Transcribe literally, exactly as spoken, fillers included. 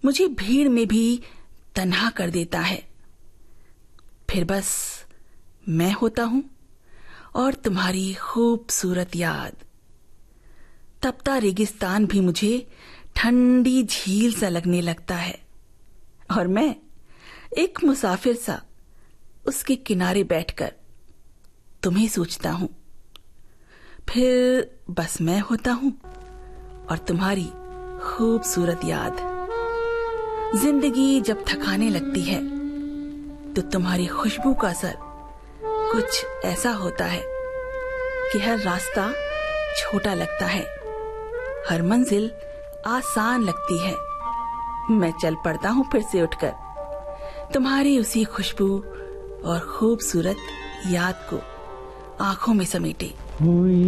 मुझे भीड़ में भी तन्हा कर देता है। फिर बस मैं होता हूं और तुम्हारी खूबसूरत याद। तपता रेगिस्तान भी मुझे ठंडी झील सा लगने लगता है और मैं एक मुसाफिर सा उसके किनारे बैठकर तुम्हें सोचता हूं। फिर बस मैं होता हूं और तुम्हारी खूबसूरत याद। जिंदगी जब थकाने लगती है तो तुम्हारी खुशबू का असर कुछ ऐसा होता है कि हर रास्ता छोटा लगता है, हर मंजिल आसान लगती है। मैं चल पड़ता हूं फिर से उठकर तुम्हारी उसी खुशबू और खूबसूरत याद को आंखों में समेटे।